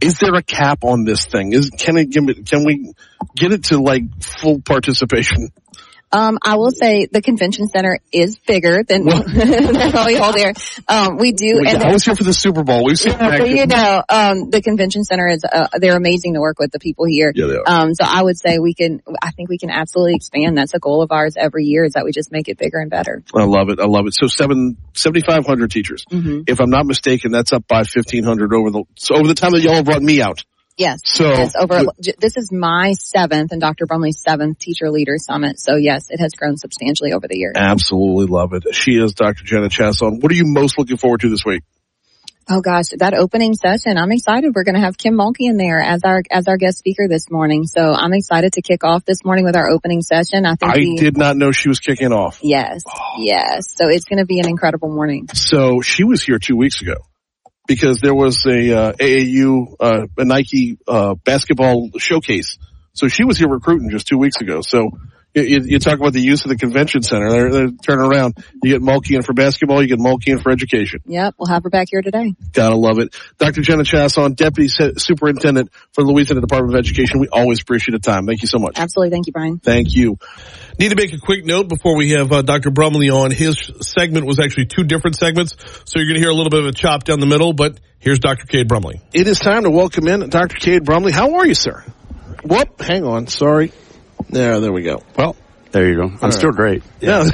Is there a cap on this thing? Can we get it to like full participation? I will say the convention center is bigger than what we hold here. We do. I was here for the Super Bowl. We've seen the convention center is, they're amazing to work with, the people here. Yeah, they are. So I would say I think we can absolutely expand. That's a goal of ours every year, is that we just make it bigger and better. I love it. So 7,500 teachers. Mm-hmm. If I'm not mistaken, that's up by 1,500 over the time that y'all brought me out. Yes. So this is my 7th and Dr. Brumley's 7th Teacher Leader Summit. So yes, it has grown substantially over the years. Absolutely love it. She is Dr. Jenna Chasson. What are you most looking forward to this week? Oh gosh, that opening session. I'm excited. We're going to have Kim Mulkey in there as our guest speaker this morning. So I'm excited to kick off this morning with our opening session. I did not know she was kicking off. Yes. Yes. So it's going to be an incredible morning. So she was here 2 weeks ago, because there was a AAU, a Nike, basketball showcase. So she was here recruiting just 2 weeks ago. So you talk about the use of the convention center. They're turning around. You get Mulkey in for basketball, you get Mulkey in for education. Yep, we'll have her back here today. Gotta love it. Dr. Jenna Chasson, Deputy Superintendent for the Louisiana Department of Education. We always appreciate the time. Thank you so much. Absolutely. Thank you, Brian. Thank you. Need to make a quick note before we have Dr. Brumley on. His segment was actually 2 different segments, so you're going to hear a little bit of a chop down the middle, but here's Dr. Cade Brumley. It is time to welcome in Dr. Cade Brumley. How are you, sir? Whoop, hang on, sorry. There we go. Well, there you go. I'm still great. Yeah.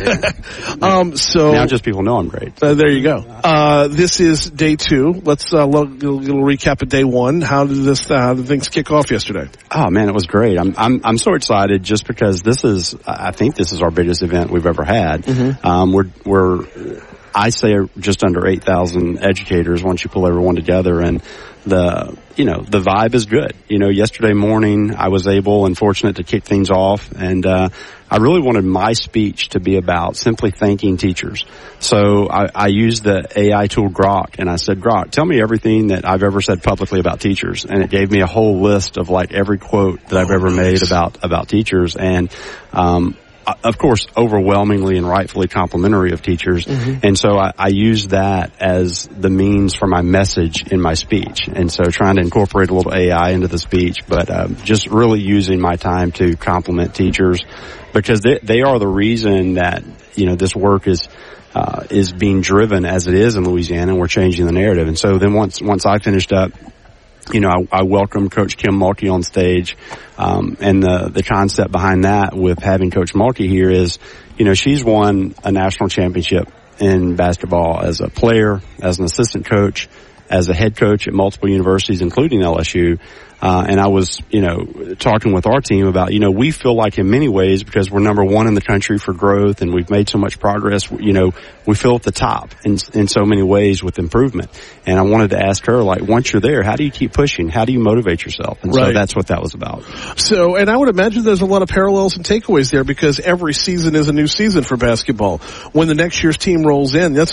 So now just people know I'm great. There you go. This is day 2. Let's a little recap of day 1. How did things kick off yesterday? Oh man, it was great. I'm so excited just because I think this is our biggest event we've ever had. Mm-hmm. I say just under 8,000 educators once you pull everyone together, and the vibe is good. Yesterday morning I was able and fortunate to kick things off, and I really wanted my speech to be about simply thanking teachers. So I used the AI tool Grok, and I said, Grok, tell me everything that I've ever said publicly about teachers. And it gave me a whole list of like every quote that I've ever made about teachers. And, of course, overwhelmingly and rightfully complimentary of teachers. Mm-hmm. And so I use that as the means for my message in my speech. And so trying to incorporate a little AI into the speech, but just really using my time to compliment teachers, because they are the reason that, this work is being driven as it is in Louisiana, and we're changing the narrative. And so then once I finished up, I welcomed Coach Kim Mulkey on stage. And the concept behind that with having Coach Mulkey here is, she's won a national championship in basketball as a player, as an assistant coach, as a head coach at multiple universities, including LSU. And I was, talking with our team about, we feel like in many ways, because we're number 1 in the country for growth and we've made so much progress, we feel at the top in so many ways with improvement. And I wanted to ask her, like, once you're there, how do you keep pushing? How do you motivate yourself? And so that's what that was about. So, and I would imagine there's a lot of parallels and takeaways there, because every season is a new season for basketball. When the next year's team rolls in, you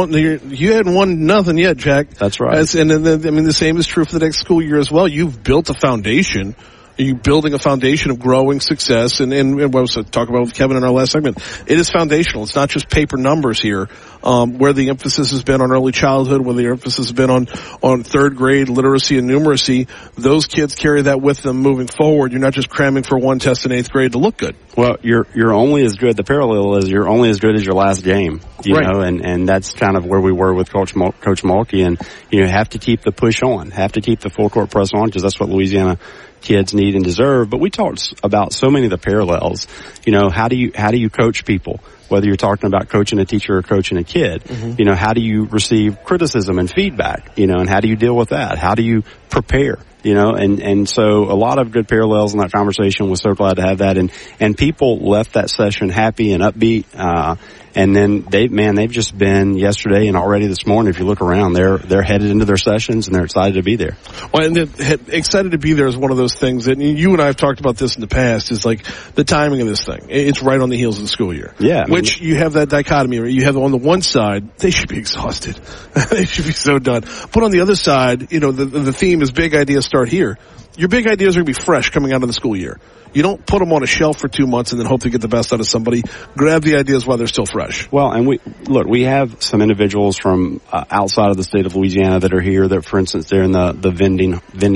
hadn't won nothing yet, Jack. That's right. The same is true for the next school year as well. You've built a foundation. You're building a foundation of growing success, and what I was talking about with Kevin in our last segment. It is foundational. It's not just paper numbers here. Where the emphasis has been on early childhood, where the emphasis has been on third grade literacy and numeracy, those kids carry that with them moving forward. You're not just cramming for one test in 8th grade to look good. Well, you're only as good. The parallel is you're only as good as your last game, you know, and that's kind of where we were with Coach Mulkey, and you have to keep the push on, have to keep the full court press on, because that's what Louisiana kids need and deserve. But we talked about so many of the parallels. How do you coach people? Whether you're talking about coaching a teacher or coaching a kid, how do you receive criticism and feedback, and how do you deal with that? How do you prepare? And so a lot of good parallels in that conversation. Was so glad to have that. And people left that session happy and upbeat. And then they've just been yesterday and already this morning. If you look around, they're headed into their sessions and they're excited to be there. Well, and excited to be there is one of those things that you and I have talked about this in the past. Is like the timing of this thing. It's right on the heels of the school year. Yeah. Which you have that dichotomy. Right? You have on the one side, they should be exhausted. They should be so done. But on the other side, the theme is big ideas start here. Your big ideas are going to be fresh coming out of the school year. You don't put them on a shelf for 2 months and then hope to get the best out of somebody. Grab the ideas while they're still fresh. Well, and we have some individuals from outside of the state of Louisiana that are here that, for instance, they're in the vending